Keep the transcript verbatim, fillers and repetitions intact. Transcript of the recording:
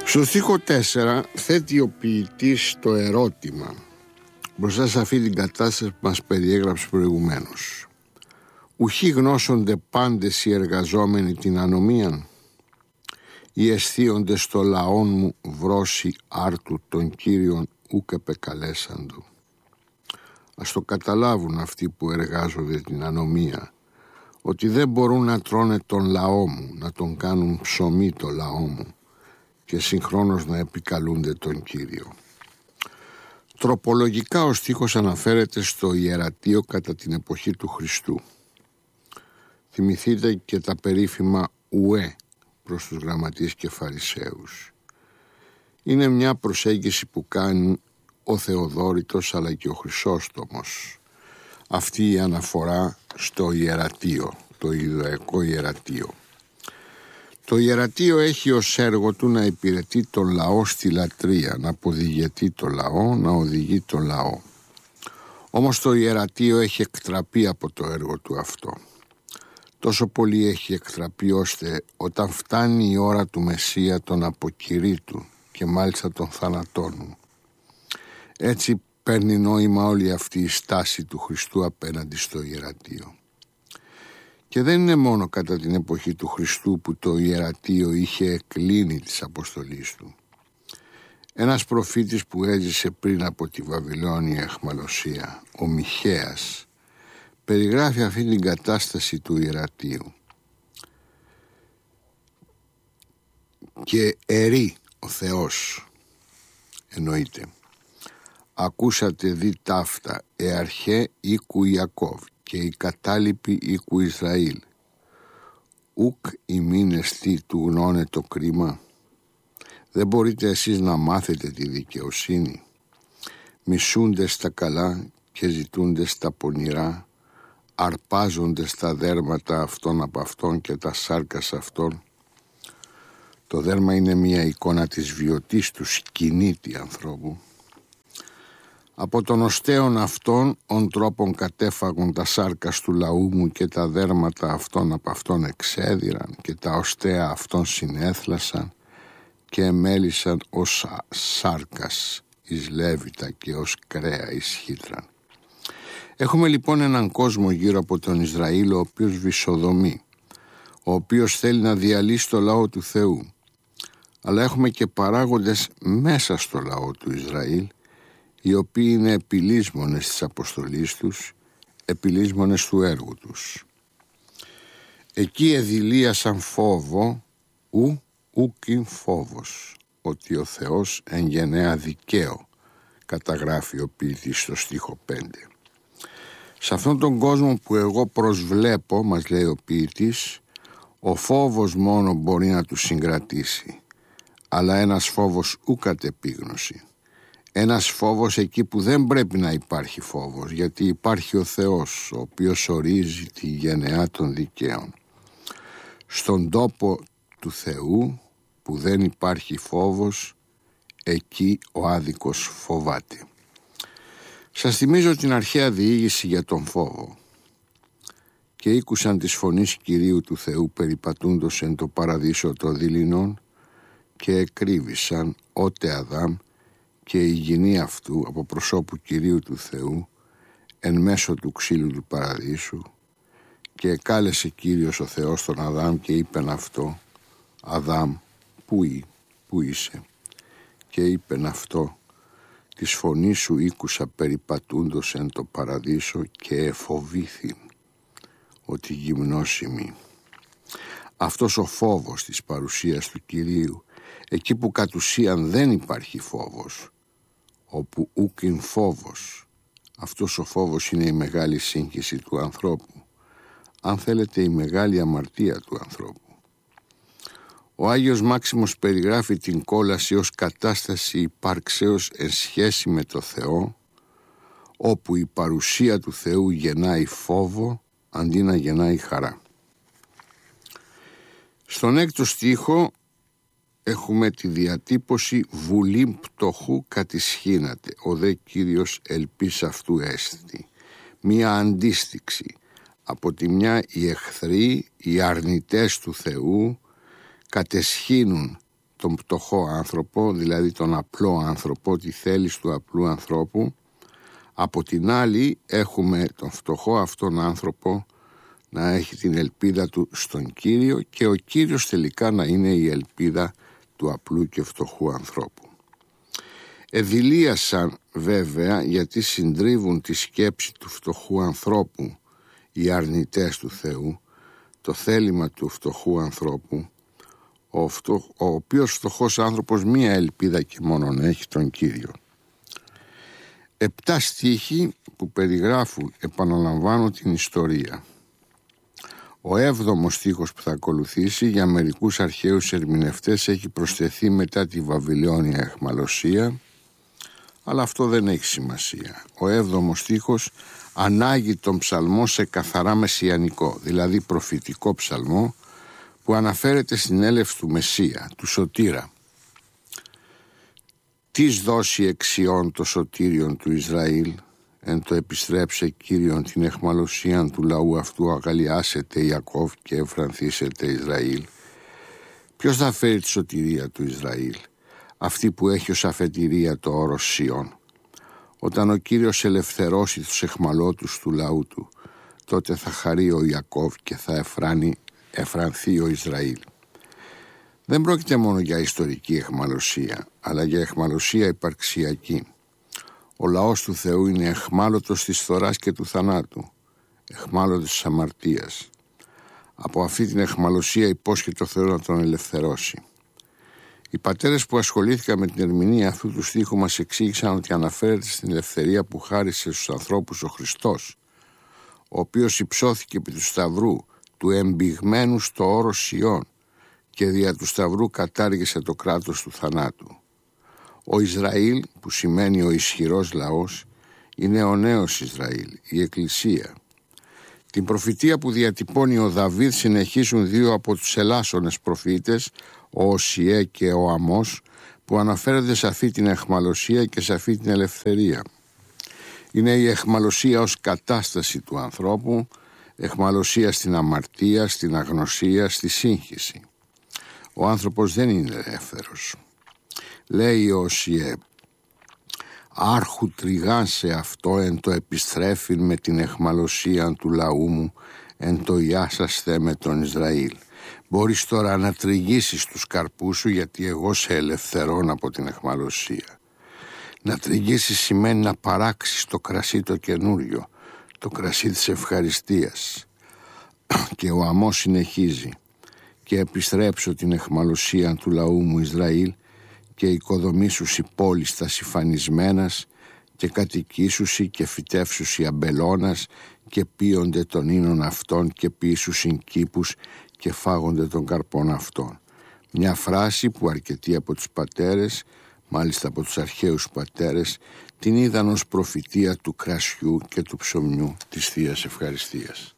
Στο στίχο τέσσερα θέτει ο ποιητής το ερώτημα μπροστά σε αυτή την κατάσταση που μας περιέγραψε προηγουμένως. Ουχή γνώσονται πάντες οι εργαζόμενοι την ανομίαν, οι αισθίονται στο λαόν μου βρώσει άρτου των Κύριων ουκ επεκαλέσαντου. Ας το καταλάβουν αυτοί που εργάζονται την ανομία, ότι δεν μπορούν να τρώνε τον λαό μου, να τον κάνουν ψωμί το λαό μου και συγχρόνως να επικαλούνται τον Κύριο. Τροπολογικά ο στίχος αναφέρεται στο ιερατείο κατά την εποχή του Χριστού. Θυμηθείτε και τα περίφημα ουέ προς τους γραμματείς και φαρισαίους. Είναι μια προσέγγιση που κάνει ο Θεοδόρητος αλλά και ο Χρυσόστομος. Αυτή η αναφορά στο ιερατείο, το Ιουδαϊκό ιερατείο. Το ιερατείο έχει ως έργο του να υπηρετεί τον λαό στη λατρεία, να αποδηγετεί το λαό, να οδηγεί το λαό. Όμως το ιερατείο έχει εκτραπεί από το έργο του αυτό. Τόσο πολύ έχει εκτραπεί ώστε όταν φτάνει η ώρα του Μεσσία τον αποκηρύττει του και μάλιστα τον θανατώνουν. Έτσι παίρνει νόημα όλη αυτή η στάση του Χριστού απέναντι στο ιερατείο. Και δεν είναι μόνο κατά την εποχή του Χριστού που το ιερατείο είχε εκκλίνει της αποστολής του. Ένας προφήτης που έζησε πριν από τη Βαβυλώνια αιχμαλωσία, ο Μιχαίας, περιγράφει αυτή την κατάσταση του ιερατείου. Και ερεί ο Θεός, εννοείται, ακούσατε δι ταύτα, εαρχέ οίκου Ιακώβ και η κατάλοιπη οίκου Ισραήλ. Ουκ ημίν εστί του γνώνε το κρίμα. Δεν μπορείτε εσείς να μάθετε τη δικαιοσύνη. Μισούνται στα καλά και ζητούνται στα πονηρά. Αρπάζονται στα δέρματα αυτών από αυτών και τα σάρκας αυτών. Το δέρμα είναι μια εικόνα της βιωτής του σκηνίτη ανθρώπου. Από των οστέων αυτών ον τρόπον κατέφαγον τα σάρκας του λαού μου και τα δέρματα αυτών από αυτών εξέδιραν και τα οστέα αυτών συνέθλασαν και εμέλησαν ως σάρκας εις Λέβητα και ως κρέα εις Χίτραν. Έχουμε λοιπόν έναν κόσμο γύρω από τον Ισραήλ ο οποίος βυσοδομεί, ο οποίος θέλει να διαλύσει το λαό του Θεού. Αλλά έχουμε και παράγοντες μέσα στο λαό του Ισραήλ, οι οποίοι είναι επιλύσμονες της αποστολής τους, επιλύσμονες του έργου τους. Εκεί εδηλίασαν φόβο, ου ουκιν φόβος, ότι ο Θεός εν γενναία δικαίο, καταγράφει ο ποιητής στο στίχο πέντε. Σε αυτόν τον κόσμο που εγώ προσβλέπω, μας λέει ο ποιητής, ο φόβος μόνο μπορεί να του συγκρατήσει, αλλά ένας φόβος ου κατ' επίγνωση. Ένας φόβος εκεί που δεν πρέπει να υπάρχει φόβος, γιατί υπάρχει ο Θεός, ο οποίος ορίζει τη γενεά των δικαίων. Στον τόπο του Θεού που δεν υπάρχει φόβος, εκεί ο άδικος φοβάται. Σας θυμίζω την αρχαία διήγηση για τον φόβο. Και ήκουσαν της φωνής Κυρίου του Θεού περιπατούντος εν το παραδείσο των δειλινών και εκρύβησαν ότε Αδάμ και η γυνή αυτού από προσώπου Κυρίου του Θεού εν μέσω του ξύλου του παραδείσου και κάλεσε Κύριος ο Θεός τον Αδάμ και είπεν αυτό, Αδάμ, πού, ή, πού είσαι? Και είπεν αυτό, της φωνής σου ήκουσα περιπατούντος εν το παραδείσο και εφοβήθην ότι γυμνώσιμη. Αυτός ο φόβος της παρουσίας του Κυρίου, εκεί που κατ' ουσίαν δεν υπάρχει φόβος, όπου ούκιν φόβος, αυτός ο φόβος είναι η μεγάλη σύγχυση του ανθρώπου, αν θέλετε η μεγάλη αμαρτία του ανθρώπου. Ο Άγιος Μάξιμος περιγράφει την κόλαση ως κατάσταση υπάρξεως εν σχέση με το Θεό, όπου η παρουσία του Θεού γεννάει φόβο αντί να γεννάει χαρά. Στον έκτο στίχο έχουμε τη διατύπωση «βουλήν πτωχού κατησχύνατε, ο δε Κύριος ελπίς αυτού έστη». Μία αντίστοιξη. Από τη μια οι εχθροί, οι αρνητές του Θεού κατεσχύνουν τον πτωχό άνθρωπο, δηλαδή τον απλό άνθρωπο, τη θέληση του απλού ανθρώπου. Από την άλλη έχουμε τον φτωχό αυτόν άνθρωπο να έχει την ελπίδα του στον Κύριο και ο Κύριος τελικά να είναι η ελπίδα του απλού και φτωχού ανθρώπου. Εδηλίασαν βέβαια γιατί συντρίβουν τη σκέψη του φτωχού ανθρώπου οι αρνητές του Θεού, το θέλημα του φτωχού ανθρώπου, ο, φτω, ο οποίος φτωχός άνθρωπος μία ελπίδα και μόνον έχει, τον Κύριο. Επτά στίχοι που περιγράφουν, επαναλαμβάνω, την ιστορία. Ο έβδομος στίχος που θα ακολουθήσει για μερικούς αρχαίους ερμηνευτές έχει προσθεθεί μετά τη Βαβυλώνια αιχμαλωσία, αλλά αυτό δεν έχει σημασία. Ο έβδομος στίχος ανάγει τον ψαλμό σε καθαρά μεσιανικό, δηλαδή προφητικό ψαλμό, που αναφέρεται στην έλευση του Μεσσία, του Σωτήρα. «Τις δώσει εξιών το σωτήριον του Ισραήλ, εν το επιστρέψε Κύριον την αιχμαλωσίαν του λαού αυτού, αγαλιάσετε Ιακώβ και ευφρανθήσετε Ισραήλ». Ποιος θα φέρει τη σωτηρία του Ισραήλ? Αυτή που έχει ως αφετηρία το όρος Σιών. Όταν ο Κύριος ελευθερώσει τους αιχμαλώτους του λαού του, τότε θα χαρεί ο Ιακώβ και θα εφράνει, εφρανθεί ο Ισραήλ. Δεν πρόκειται μόνο για ιστορική αιχμαλωσία, αλλά για αιχμαλωσία υπαρξιακή. Ο λαός του Θεού είναι αιχμάλωτος της φθοράς και του θανάτου, αιχμάλωτος της αμαρτίας. Από αυτή την αιχμαλωσία υπόσχεται ο Θεός να τον ελευθερώσει. Οι πατέρες που ασχολήθηκαν με την ερμηνεία αυτού του στίχου μας εξήγησαν ότι αναφέρεται στην ελευθερία που χάρισε στους ανθρώπους ο Χριστός, ο οποίος υψώθηκε επί του σταυρού, του εμπηγμένου στο όρος Σιών, και δια του σταυρού κατάργησε το κράτος του θανάτου. Ο Ισραήλ, που σημαίνει ο ισχυρός λαός, είναι ο νέος Ισραήλ, η Εκκλησία. Την προφητεία που διατυπώνει ο Δαβίδ συνεχίζουν δύο από τους ελάσσονες προφήτες, ο Οσιέ και ο Αμώς, που αναφέρονται σε αυτή την αιχμαλωσία και σε αυτή την ελευθερία. Είναι η αιχμαλωσία ως κατάσταση του ανθρώπου, αιχμαλωσία στην αμαρτία, στην αγνωσία, στη σύγχυση. Ο άνθρωπος δεν είναι ελεύθερος. Λέει ο Οσιέ, «Άρχου τριγάν σε αυτό εν το επιστρέφειν με την αιχμαλωσία του λαού μου, εν το ιάσασθε με τον Ισραήλ». Μπορείς τώρα να τριγύσεις τους καρπούς σου, γιατί εγώ σε ελευθερώνω από την αιχμαλωσία. Να τριγύσεις σημαίνει να παράξεις το κρασί το καινούριο, το κρασί της ευχαριστίας. Και ο Αμώς συνεχίζει, «Και επιστρέψω την αιχμαλωσία του λαού μου Ισραήλ και οικοδομήσουσι πόλεις τα συφανισμένας και κατοικήσουσι και φυτεύσουσι αμπελώνας και πίονται των ίνων αυτών και ποιήσουσιν κήπους και φάγονται των καρπών αυτών». Μια φράση που αρκετοί από τους πατέρες, μάλιστα από τους αρχαίους πατέρες, την είδαν ως προφητεία του κρασιού και του ψωμιού της Θείας Ευχαριστίας.